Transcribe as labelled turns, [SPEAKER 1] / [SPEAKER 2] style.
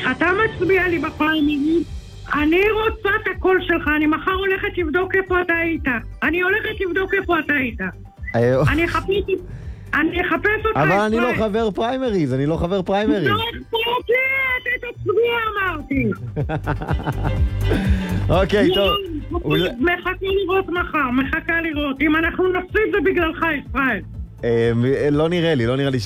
[SPEAKER 1] אתה מצביע לי בפריימריז, אני רוצה את הקול שלך, אני מחר הולכת לבדוק איפה אתה היית. אני הולכת לבדוק איפה אתה היית. אני אחפש אותך.
[SPEAKER 2] אבל אני לא חבר פריימריז, אני לא חבר פריימריז.
[SPEAKER 1] לא אכפת לי, אתה תצביע, אמרתי.
[SPEAKER 2] אוקיי, טוב.
[SPEAKER 1] מחכה לראות מחר, מחכה לראות. אם אנחנו נפסיד זה בגללך, ישראל.
[SPEAKER 2] לא נראה לי